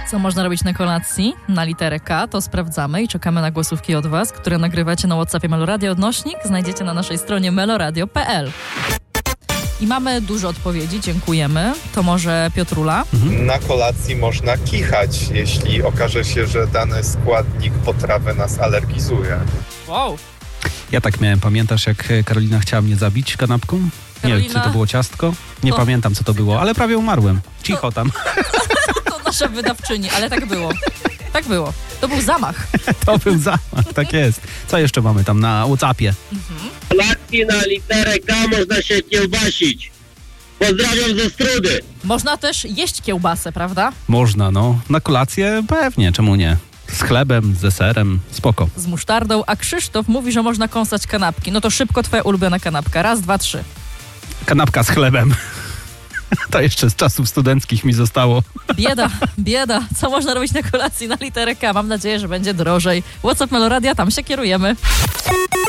Co można robić na kolacji? Na literę K to sprawdzamy i czekamy na głosówki od Was, które nagrywacie na WhatsAppie Meloradio. Odnośnik znajdziecie na naszej stronie meloradio.pl. I mamy dużo odpowiedzi, dziękujemy. To może Piotrula? Na kolacji można kichać, jeśli okaże się, że dany składnik potrawy nas alergizuje. Wow. Ja tak miałem, pamiętasz jak Karolina chciała mnie zabić kanapką? Karolina? Nie wiem, czy to było ciastko? Nie pamiętam, co to było, ale prawie umarłem. Cicho tam. To nasza wydawczyni, ale tak było. Tak było. To był zamach. To był zamach, tak jest. Co jeszcze mamy tam na WhatsAppie? Kolacji na literę K można się kiełbasić. Pozdrawiam ze Strudy. Można też jeść kiełbasę, prawda? Można, no. Na kolację pewnie, czemu nie? Z chlebem, z deserem, spoko. Z musztardą, a Krzysztof mówi, że można kąsać kanapki. No to szybko twoja ulubiona kanapka. 1, 2, 3. Kanapka z chlebem. To jeszcze z czasów studenckich mi zostało. Bieda. Co można robić na kolacji na literę K? Mam nadzieję, że będzie drożej. WhatsApp Meloradia, tam się kierujemy.